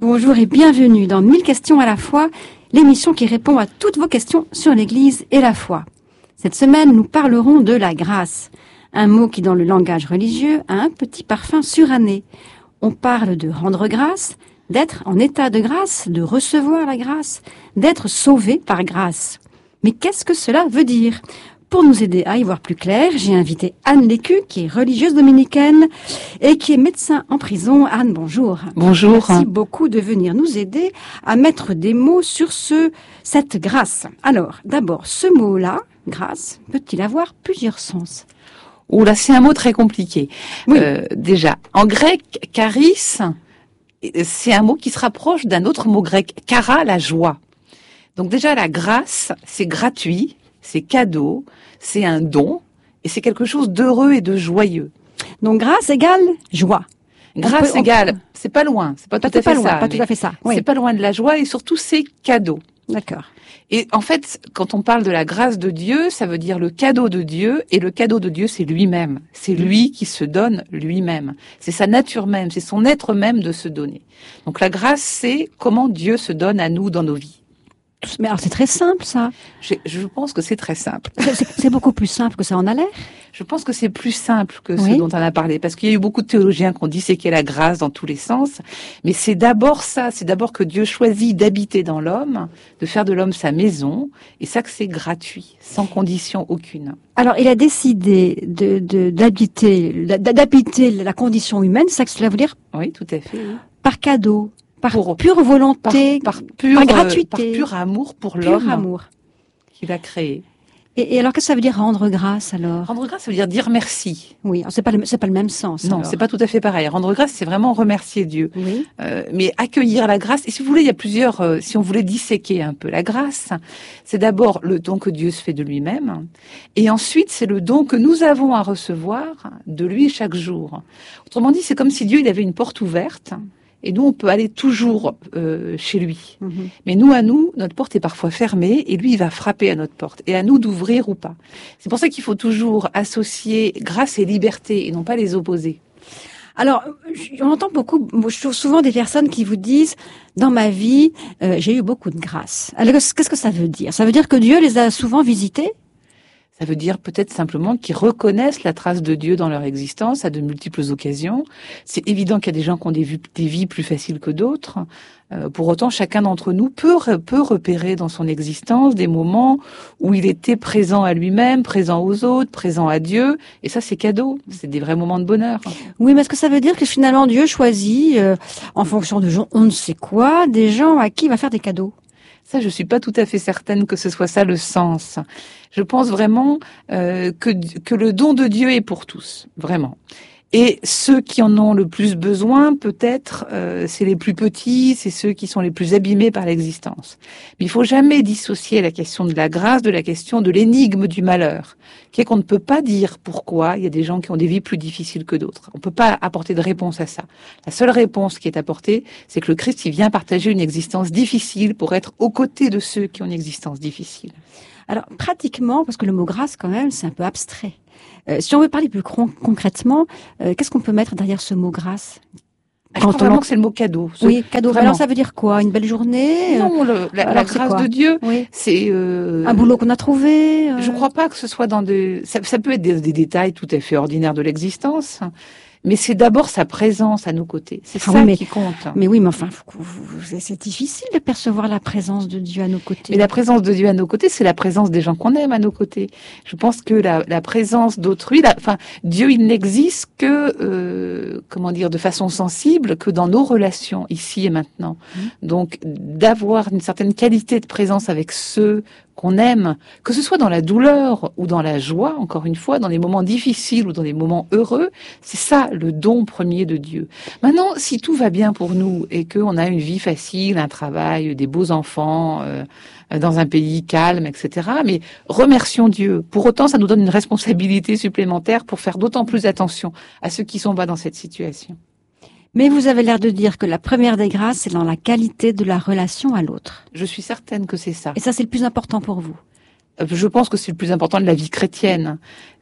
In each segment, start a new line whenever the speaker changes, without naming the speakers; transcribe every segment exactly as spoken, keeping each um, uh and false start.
Bonjour et bienvenue dans mille questions à la fois, l'émission qui répond à toutes vos questions sur l'Église et la foi. Cette semaine, nous parlerons de la grâce, un mot qui dans le langage religieux a un petit parfum suranné. On parle de rendre grâce, d'être en état de grâce, de recevoir la grâce, d'être sauvé par grâce. Mais qu'est-ce que cela veut dire ? Pour nous aider à y voir plus clair, j'ai invité Anne Lécu, qui est religieuse dominicaine et qui est médecin en prison. Anne, bonjour.
Bonjour.
Merci beaucoup de venir nous aider à mettre des mots sur ce, cette grâce. Alors, d'abord, ce mot-là, grâce, peut-il avoir plusieurs sens ?
Ouh là, c'est un mot très compliqué.
Oui.
Euh, déjà, en grec, charis, c'est un mot qui se rapproche d'un autre mot grec, chara, la joie. Donc déjà, la grâce, c'est gratuit, c'est cadeau, c'est un don, et c'est quelque chose d'heureux et de joyeux.
Donc grâce égale joie.
Grâce
on peut,
égale,
on...
c'est pas loin, c'est pas tout
pas
à fait
pas loin,
ça.
Pas tout à fait ça. Oui.
C'est pas loin de la joie, et surtout c'est cadeau.
D'accord.
Et en fait, quand on parle de la grâce de Dieu, ça veut dire le cadeau de Dieu, et le cadeau de Dieu, c'est lui-même. C'est lui qui se donne lui-même. C'est sa nature même, c'est son être même de se donner. Donc la grâce, c'est comment Dieu se donne à nous dans nos vies.
Mais alors c'est très simple ça.
Je, je pense que c'est très simple.
C'est, c'est beaucoup plus simple que ça en a l'air.
Je pense que c'est plus simple que
oui.
ce dont on a parlé, parce qu'il y a eu beaucoup de théologiens qui ont disséqué la grâce dans tous les sens, mais c'est d'abord ça, c'est d'abord que Dieu choisit d'habiter dans l'homme, de faire de l'homme sa maison, et ça que c'est gratuit, sans condition aucune.
Alors il a décidé de, de, d'habiter, d'habiter la condition humaine, c'est ça que cela veut dire ?
Oui, tout à fait. Oui.
Par cadeau. Par
pour,
pure volonté,
par, par, pure,
par gratuité,
euh, par pur amour pour
pur
l'homme
amour.
qu'il a créé.
Et, et alors, qu'est-ce que ça veut dire rendre grâce alors ?
Rendre grâce, ça veut dire dire merci.
Oui, alors c'est pas le, c'est pas le même sens.
Non,
alors.
c'est pas tout à fait pareil. Rendre grâce, c'est vraiment remercier Dieu.
Oui.
Euh, mais accueillir la grâce. Et si vous voulez, il y a plusieurs. Euh, si on voulait disséquer un peu la grâce, c'est d'abord le don que Dieu se fait de lui-même, et ensuite c'est le don que nous avons à recevoir de lui chaque jour. Autrement dit, c'est comme si Dieu il avait une porte ouverte. Et nous, on peut aller toujours euh, chez lui. Mm-hmm. Mais nous, à nous, notre porte est parfois fermée et lui, il va frapper à notre porte. Et à nous d'ouvrir ou pas. C'est pour ça qu'il faut toujours associer grâce et liberté et non pas les opposer.
Alors, on entend beaucoup, je trouve souvent des personnes qui vous disent, dans ma vie, euh, j'ai eu beaucoup de grâce. Alors, qu'est-ce que ça veut dire ? Ça veut dire que Dieu les a souvent visités ?
Ça veut dire peut-être simplement qu'ils reconnaissent la trace de Dieu dans leur existence à de multiples occasions. C'est évident qu'il y a des gens qui ont des, vues, des vies plus faciles que d'autres. Euh, pour autant, chacun d'entre nous peut, peut repérer dans son existence des moments où il était présent à lui-même, présent aux autres, présent à Dieu. Et ça, c'est cadeau. C'est des vrais moments de bonheur.
Oui, mais est-ce que ça veut dire que finalement Dieu choisit, euh, en fonction de gens, on ne sait quoi, des gens à qui il va faire des cadeaux ?
Ça, je suis pas tout à fait certaine que ce soit ça le sens. Je pense vraiment euh, que, que le don de Dieu est pour tous, vraiment. Et ceux qui en ont le plus besoin, peut-être, euh, c'est les plus petits, c'est ceux qui sont les plus abîmés par l'existence. Mais il faut jamais dissocier la question de la grâce de la question de l'énigme du malheur, qui est qu'on ne peut pas dire pourquoi il y a des gens qui ont des vies plus difficiles que d'autres. On ne peut pas apporter de réponse à ça. La seule réponse qui est apportée, c'est que le Christ, il vient partager une existence difficile pour être aux côtés de ceux qui ont une existence difficile.
Alors, pratiquement, parce que le mot grâce, quand même, c'est un peu abstrait. Euh, si on veut parler plus con- concrètement, euh, qu'est-ce qu'on peut mettre derrière ce mot grâce ?
Je crois vraiment que c'est le mot cadeau. Ce...
Oui, cadeau. Vraiment. Alors ça veut dire quoi ? Une belle journée ?
Non, le, la, la grâce de Dieu, oui. c'est... Euh...
Un boulot qu'on a trouvé euh...
Je ne crois pas que ce soit dans des... Ça, ça peut être des, des détails tout à fait ordinaires de l'existence, mais c'est d'abord sa présence à nos côtés. C'est ah ça oui,
mais,
qui compte.
Mais oui, mais enfin, c'est difficile de percevoir la présence de Dieu à nos côtés.
Mais la présence de Dieu à nos côtés, c'est la présence des gens qu'on aime à nos côtés. Je pense que la, la présence d'autrui, la, enfin, Dieu, il n'existe que, euh, comment dire, de façon sensible, que dans nos relations, ici et maintenant. Mmh. Donc, d'avoir une certaine qualité de présence avec ceux qu'on aime, que ce soit dans la douleur ou dans la joie, encore une fois, dans les moments difficiles ou dans les moments heureux, c'est ça le don premier de Dieu. Maintenant, si tout va bien pour nous et qu'on a une vie facile, un travail, des beaux enfants, euh, dans un pays calme, et cetera, mais remercions Dieu. Pour autant, ça nous donne une responsabilité supplémentaire pour faire d'autant plus attention à ceux qui sont pas dans cette situation.
Mais vous avez l'air de dire que la première des grâces, c'est dans la qualité de la relation à l'autre.
Je suis certaine que c'est ça.
Et ça, c'est le plus important pour vous.
Je pense que c'est le plus important de la vie chrétienne.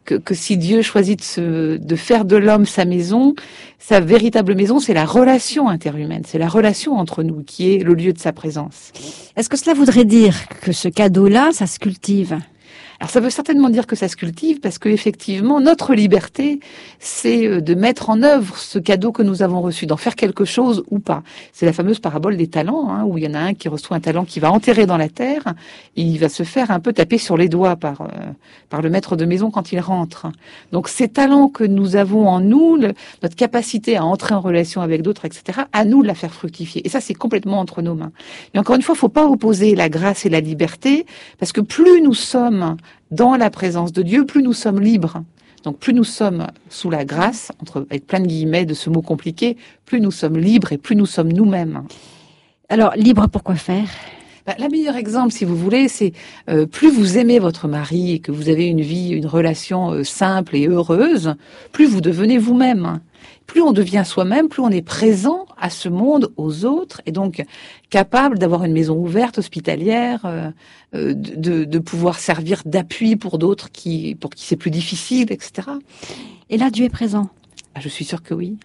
que, que si Dieu choisit de, se, de faire de l'homme sa maison, sa véritable maison, c'est la relation interhumaine, c'est la relation entre nous qui est le lieu de sa présence.
Est-ce que cela voudrait dire que ce cadeau-là, ça se cultive ?
Alors ça veut certainement dire que ça se cultive parce que effectivement notre liberté c'est de mettre en œuvre ce cadeau que nous avons reçu, d'en faire quelque chose ou pas. C'est la fameuse parabole des talents hein, où il y en a un qui reçoit un talent qui va enterrer dans la terre et il va se faire un peu taper sur les doigts par euh, par le maître de maison quand il rentre. Donc ces talents que nous avons en nous, le, notre capacité à entrer en relation avec d'autres, et cetera, à nous de la faire fructifier. Et ça c'est complètement entre nos mains. Mais encore une fois, il faut pas opposer la grâce et la liberté parce que plus nous sommes dans la présence de Dieu, plus nous sommes libres. Donc plus nous sommes sous la grâce, entre, avec plein de guillemets de ce mot compliqué, plus nous sommes libres et plus nous sommes nous-mêmes.
Alors, libre pour quoi faire ?
Bah, la meilleure exemple, si vous voulez, c'est euh, plus vous aimez votre mari et que vous avez une vie, une relation euh, simple et heureuse, plus vous devenez vous-même. Plus on devient soi-même, plus on est présent à ce monde, aux autres, et donc capable d'avoir une maison ouverte, hospitalière, euh, euh, de, de pouvoir servir d'appui pour d'autres qui, pour qui c'est plus difficile, et cetera.
Et là, Dieu est présent.
Ah, je suis sûre que oui.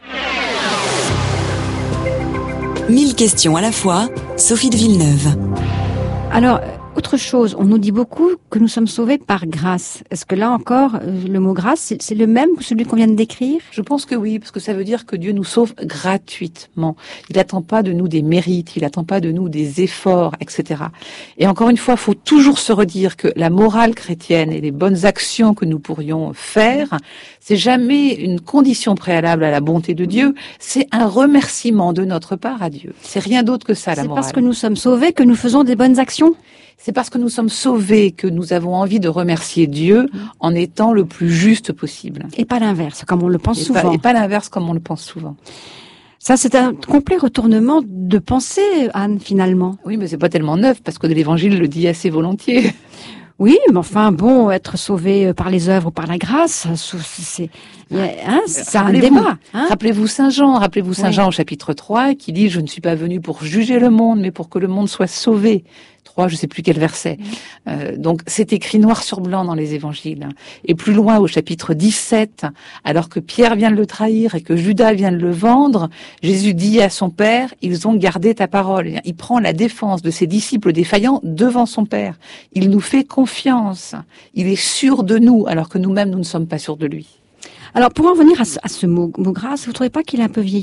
Mille questions à la fois, Sophie de Villeneuve.
Alors, autre chose, on nous dit beaucoup que nous sommes sauvés par grâce. Est-ce que là encore, le mot grâce, c'est, c'est le même que celui qu'on vient de décrire ?
Je pense que oui, parce que ça veut dire que Dieu nous sauve gratuitement. Il n'attend pas de nous des mérites, il n'attend pas de nous des efforts, et cetera. Et encore une fois, il faut toujours se redire que la morale chrétienne et les bonnes actions que nous pourrions faire, c'est jamais une condition préalable à la bonté de Dieu, c'est un remerciement de notre part à Dieu. C'est rien d'autre que ça, la
C'est
morale.
parce que nous sommes sauvés que nous faisons des bonnes actions ?
C'est parce que nous sommes sauvés que nous avons envie de remercier Dieu en étant le plus juste possible.
Et pas l'inverse, comme on le pense
et
souvent.
Pas, et pas l'inverse, comme on le pense souvent.
Ça, c'est un complet retournement de pensée, Anne, finalement.
Oui, mais c'est pas tellement neuf, parce que l'Évangile le dit assez volontiers.
Oui, mais enfin, bon, être sauvé par les œuvres ou par la grâce, c'est, hein, c'est un débat. Hein.
Rappelez-vous Saint Jean, rappelez-vous Saint
oui.
Jean au chapitre trois, qui dit « Je ne suis pas venu pour juger le monde, mais pour que le monde soit sauvé ». trois, je sais plus quel verset. Euh, donc c'est écrit noir sur blanc dans les évangiles. Et plus loin au chapitre dix-sept, alors que Pierre vient de le trahir et que Judas vient de le vendre, Jésus dit à son Père, ils ont gardé ta parole. Il prend la défense de ses disciples défaillants devant son Père. Il nous fait confiance. Il est sûr de nous, alors que nous-mêmes, nous ne sommes pas sûrs de lui.
Alors, pour en venir à ce, à ce mot, mot grâce, vous ne trouvez pas qu'il est un peu vieillot ?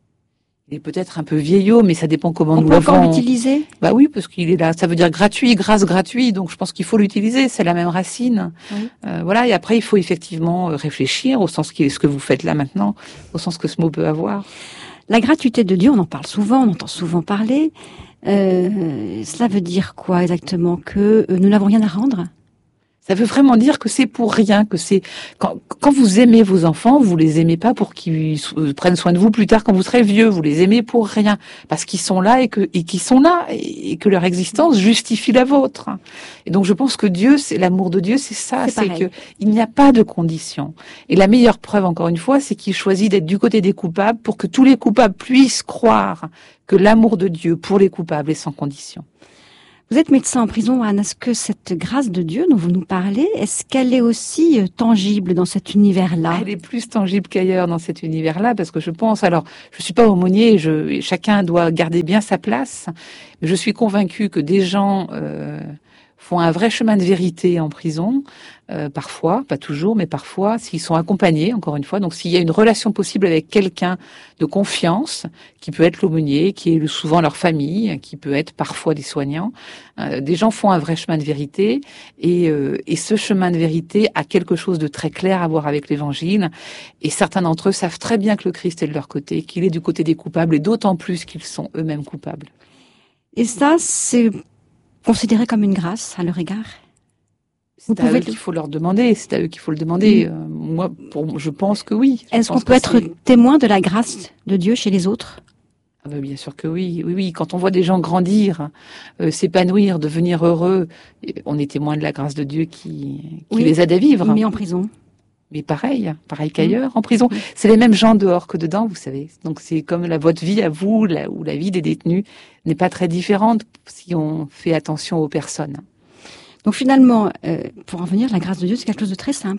Il est peut-être un peu vieillot, mais ça dépend comment
On
nous
peut
l'avons.
encore l'utiliser ?
Bah oui, parce qu'il est là. Ça veut dire gratuit, grâce gratuit. Donc je pense qu'il faut l'utiliser. C'est la même racine.
Oui.
Euh, voilà. Et après, il faut effectivement réfléchir au sens qui est ce que vous faites là maintenant, au sens que ce mot peut avoir.
La gratuité de Dieu, on en parle souvent, on entend souvent parler. Euh, cela veut dire quoi exactement ? Que euh, nous n'avons rien à rendre ?
Ça veut vraiment dire que c'est pour rien, que c'est quand, quand vous aimez vos enfants, vous les aimez pas pour qu'ils prennent soin de vous plus tard quand vous serez vieux. Vous les aimez pour rien, parce qu'ils sont là et que et qu'ils sont là et que leur existence justifie la vôtre. Et donc je pense que Dieu, c'est l'amour de Dieu, c'est ça, c'est, c'est que il n'y a pas de condition. Et la meilleure preuve, encore une fois, c'est qu'il choisit d'être du côté des coupables pour que tous les coupables puissent croire que l'amour de Dieu pour les coupables est sans condition.
Vous êtes médecin en prison, Anne. Est-ce que cette grâce de Dieu dont vous nous parlez, est-ce qu'elle est aussi tangible dans cet univers-là ?
Elle est plus tangible qu'ailleurs dans cet univers-là, parce que je pense, alors, je suis pas aumônier, je, chacun doit garder bien sa place, mais je suis convaincue que des gens euh, font un vrai chemin de vérité en prison, euh, parfois, pas toujours, mais parfois, s'ils sont accompagnés, encore une fois, donc s'il y a une relation possible avec quelqu'un de confiance, qui peut être l'aumônier, qui est souvent leur famille, qui peut être parfois des soignants, euh, des gens font un vrai chemin de vérité, et, euh, et ce chemin de vérité a quelque chose de très clair à voir avec l'Évangile, et certains d'entre eux savent très bien que le Christ est de leur côté, qu'il est du côté des coupables, et d'autant plus qu'ils sont eux-mêmes coupables.
Et ça, c'est considéré comme une grâce à leur égard ?
C'est à eux qu'il faut leur demander, c'est à eux qu'il faut le demander.
Mmh.
Euh, moi, pour, je pense que oui. Je
Est-ce
pense
qu'on peut
que
être
c'est...
témoin de la grâce de Dieu chez les autres ?
Ah ben bien sûr que oui, oui, oui. Quand on voit des gens grandir, euh, s'épanouir, devenir heureux, on est témoin de la grâce de Dieu qui, qui
oui,
les aide à vivre.
Mais en prison.
Mais pareil, pareil qu'ailleurs, mmh. en prison. Mmh. C'est les mêmes gens dehors que dedans, vous savez. Donc c'est comme la votre vie à vous, la, ou la vie des détenus n'est pas très différente si on fait attention aux personnes.
Donc finalement, euh, pour en venir, la grâce de Dieu, c'est quelque chose de très simple.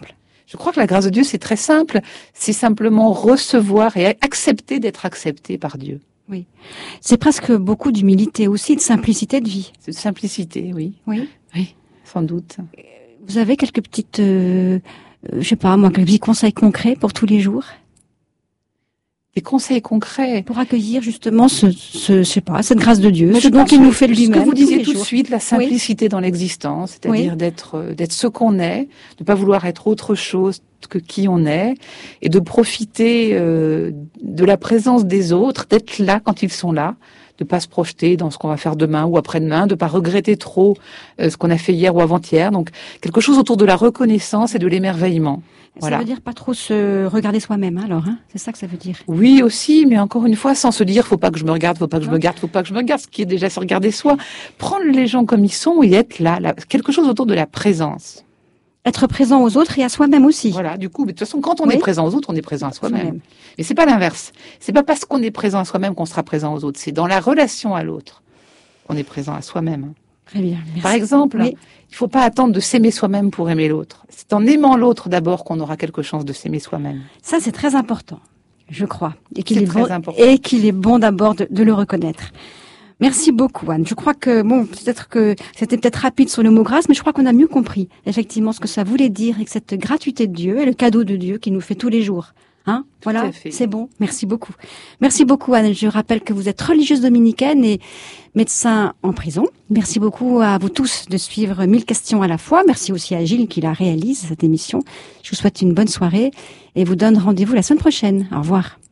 Je crois que la grâce de Dieu, c'est très simple. C'est simplement recevoir et accepter d'être accepté par Dieu.
Oui. C'est presque beaucoup d'humilité aussi, de simplicité de vie.
C'est de simplicité, oui.
Oui.
Oui, sans doute.
Vous avez quelques petites, euh, euh, je sais pas, moi, quelques petits conseils concrets pour tous les jours?
Des conseils concrets.
Pour accueillir justement ce, ce, je sais pas, cette grâce de Dieu,
Mais
ce dont il nous fait
Ce
lui-même.
que vous disiez
tous les
tout de
jours.
suite, la simplicité oui. dans l'existence, c'est-à-dire oui. d'être, euh, d'être ce qu'on est, de ne pas vouloir être autre chose que qui on est, et de profiter euh, de la présence des autres, d'être là quand ils sont là, de pas se projeter dans ce qu'on va faire demain ou après-demain, de pas regretter trop euh, ce qu'on a fait hier ou avant-hier. Donc quelque chose autour de la reconnaissance et de l'émerveillement.
Ça
Voilà.
veut dire pas trop se regarder soi-même, hein, alors, hein, c'est ça que ça veut dire.
Oui aussi, mais encore une fois, sans se dire faut pas que je me regarde, faut pas que je me regarde, faut pas que je me regarde, ce qui est déjà se regarder soi. Prendre les gens comme ils sont et être là, là, quelque chose autour de la présence.
Être présent aux autres et à soi-même aussi.
Voilà, du coup, mais de toute façon, quand on
oui.
est présent aux autres, on est présent à soi-même.
soi-même.
Mais c'est pas l'inverse. C'est pas parce qu'on est présent à soi-même qu'on sera présent aux autres. C'est dans la relation à l'autre qu'on est présent à soi-même.
Très bien. Merci.
Par exemple,
oui.
il faut pas attendre de s'aimer soi-même pour aimer l'autre. C'est en aimant l'autre d'abord qu'on aura quelque chance de s'aimer soi-même.
Ça, c'est très important, je crois. Et qu'il
c'est
est,
très
bon,
important.
et qu'il est bon d'abord de, de le reconnaître. Merci beaucoup, Anne. Je crois que, bon, peut-être que c'était peut-être rapide sur le mot grâce, mais je crois qu'on a mieux compris, effectivement, ce que ça voulait dire et que cette gratuité de Dieu est le cadeau de Dieu qui nous fait tous les jours. Hein? Voilà, c'est bon. Merci beaucoup. Merci beaucoup, Anne. Je rappelle que vous êtes religieuse dominicaine et médecin en prison. Merci beaucoup à vous tous de suivre mille questions à la fois. Merci aussi à Gilles qui la réalise, cette émission. Je vous souhaite une bonne soirée et vous donne rendez-vous la semaine prochaine. Au revoir.